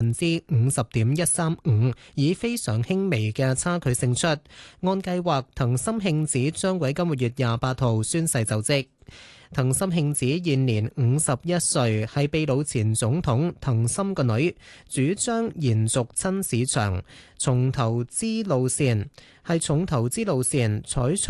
50.135%，以非常輕微嘅差距勝出。按計劃，藤森慶子將會今個月28號宣誓就職。藤森慶子現年51歲，係秘魯前總統藤森個女，主張延續親市場重投資路線，採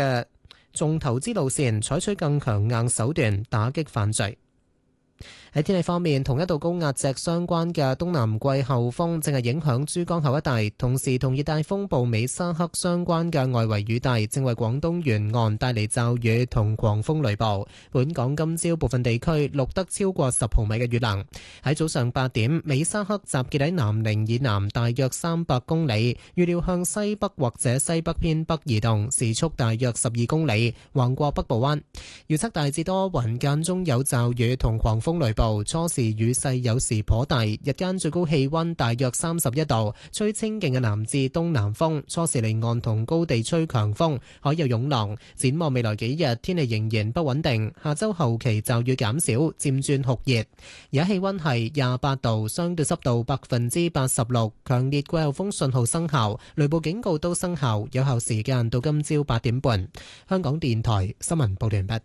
取更強硬手段打擊犯罪。喺天氣方面，同一道高壓脊相關嘅東南季候風正係影響珠江口一帶，同時同熱帶風暴美沙克相關嘅外圍雨帶正為廣東沿岸帶嚟驟雨同狂風雷暴。本港今朝部分地區錄得超過10毫米嘅雨量。喺早上8點，美沙克集結喺南寧以南大約300公里，預料向西北或者西北偏北移動，時速大約12公里，橫過北部灣。預測大致多雲，間中有驟雨同狂風雷暴。初時雨勢有時頗大，日間最高氣溫大約31度，吹清勁嘅南至東南風，初時離岸同高地吹強風，海有湧浪。展望未來幾日，天氣仍然不穩定，下周後期驟雨減少，漸轉酷熱。而家氣溫係28度，相對濕度86%，強烈季候風信號生效，雷暴警告都生效，有效時間到今朝8點半。香港電台新聞報道完畢。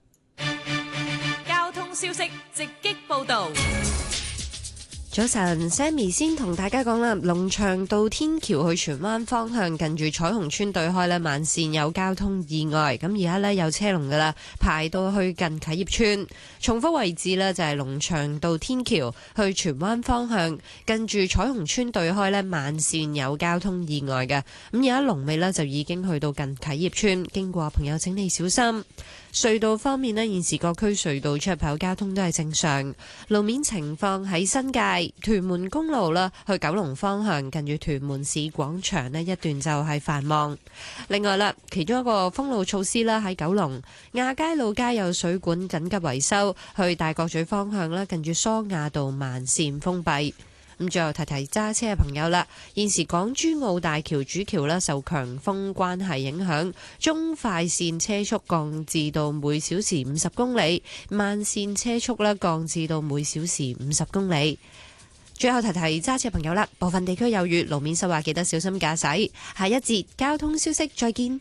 消息直擊報道。 早晨 ，Sammy 先同大家講啦，龍翔道天橋去荃灣方向近住彩虹村對開呢，慢線有交通意外，咁而家呢，有車龍噶啦，排到去近啟業村。重複位置呢，就係龍翔道天橋去荃灣方向近住彩虹村對開呢，慢線有交通意外嘅。咁而家龍尾呢，就已經去到近啟業村，經過朋友請你小心。隧道方面呢，現時各區隧道出入口交通都係正常。路面情況喺新界屯門公路啦，去九龍方向近住屯門市廣場呢一段就係繁忙。另外啦，其中一個封路措施啦，喺九龍亞皆老街有水管緊急維修，去大角咀方向啦，近住蘇亞道慢線封閉。咁最後提提揸車嘅朋友啦，現時港珠澳大橋主橋啦受強風關係影響，中快線車速降至到每小時50公里，慢線車速啦降至到每小時50公里。最後提提揸車嘅朋友啦，部分地區有雨，路面濕滑，記得小心駕駛。下一節交通消息再見。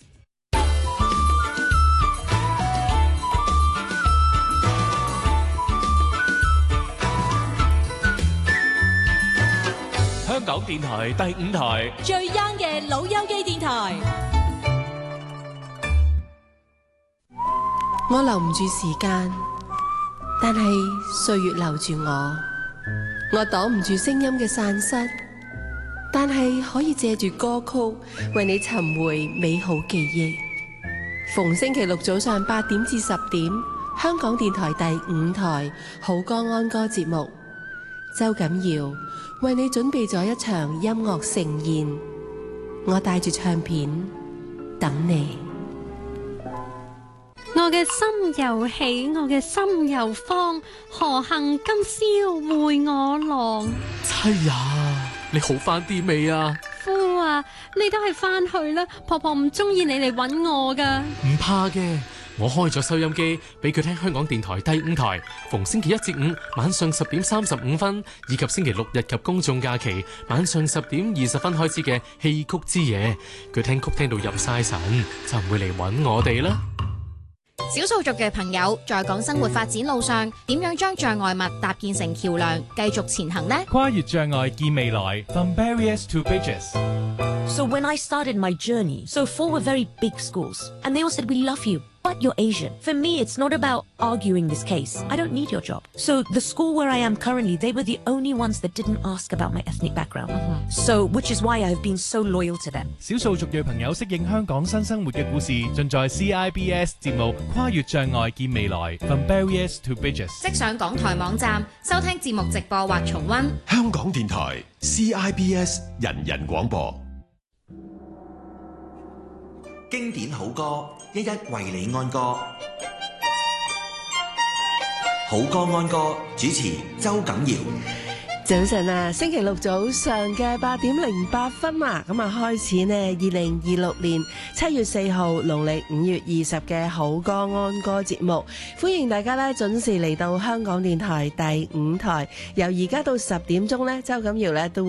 香港電台第5台最 young 嘅老友記電台。 我留唔住時間，但係歲月留住我。我擋唔住聲音嘅散失，但係可以借住歌曲為你尋回美好記憶。逢星期六早上8點至10點，香港電台第5台好歌安歌節目，周錦堯為你準備咗一場音樂盛宴，我帶住唱片等你。 我嘅心又喜，我嘅心又慌，何幸今宵會我郎？ 妻呀，你好返啲未啊？ 夫啊，你都係返去啦，婆婆唔中意你嚟搵我噶。 唔怕嘅，我開咗收音機俾佢聽香港電台第5台，逢星期1至5晚上10點35分，以及星期6日及公眾假期晚上10點20分開始嘅戲曲之夜，佢聽曲聽到入晒神，就唔會嚟搵我哋啦。 少數族嘅朋友在港生活發展路上，點樣將障礙物搭建成橋梁，繼續前行呢？ 跨越障礙見未來 ，From Barriers to Bridges。 So when I started my journey, so 4 were very big schools, and they all said, we love you, but you're Asian. For me, it's not about arguing this case. I don't need your job. So the school where I am currently, they were the only ones that didn't ask about my ethnic background. So, which is why I have been so loyal to them. 少數族裔朋友適應香港新生活嘅故事，盡在 CIBS 節目《跨越障礙見未來》，From Barriers to Bridges。 即上港台網站收聽節目直播或重溫。 香港電台 CIBS 人人廣播。 經典好歌，一一為你安歌。好歌安歌，主持周錦堯。 早晨啊，星期六早上嘅8點08分啊，咁啊開始呢2026年7月4號農曆5月20嘅好歌安歌節目，歡迎大家咧準時嚟到香港電台第5台，由而家到10點鐘咧，周錦堯咧都